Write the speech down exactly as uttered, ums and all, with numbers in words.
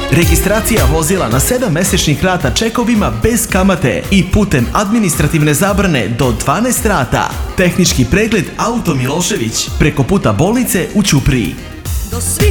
Registracija vozila na sedam mesečnih rata čekovima bez kamate i putem administrativne zabrane do dvanaest rata. Tehnički pregled Auto Milošević preko puta bolnice u Ćupriji.